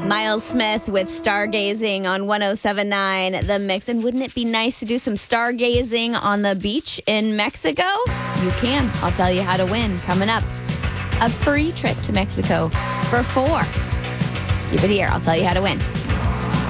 Miles Smith with Stargazing on 107.9 The Mix. And wouldn't it be nice to do some stargazing on the beach in Mexico? You can. I'll tell you how to win coming up. A free trip to Mexico for 4. Keep it here. I'll tell you how to win.